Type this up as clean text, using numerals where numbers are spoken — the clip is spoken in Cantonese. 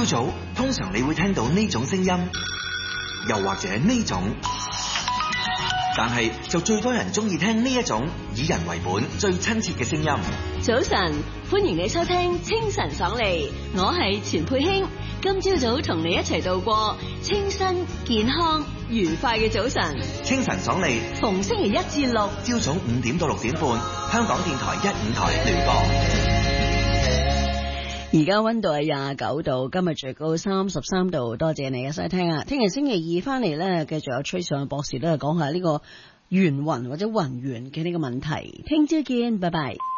朝早通常你會聽到呢種聲音，又或者呢種，但係就最多人中意聽呢一種以人為本、最親切嘅聲音。 早晨，歡迎你收聽清晨爽利，我係錢佩卿。今朝早同你一齊度過清新、健康、愉快嘅早晨。 清晨爽利， 逢星期一至六， 朝早5點到6點半，香港電台1、5台聯播。 而家溫度係29度，今日最高33度。多謝你嘅收聽啊！聽日星期二翻嚟咧，繼續有崔尚博士咧講下呢個圓暈或者暈圓嘅呢個問題。聽朝見，拜拜。